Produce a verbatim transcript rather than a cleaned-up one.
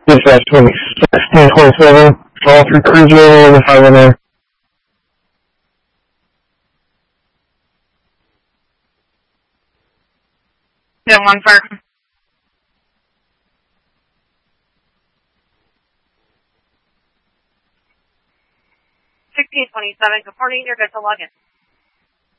Dispatch twenty-six, ten twenty-seven, fall through cruiser over the five oh nine. ten one first. sixteen twenty-seven, good morning, you're good to log in.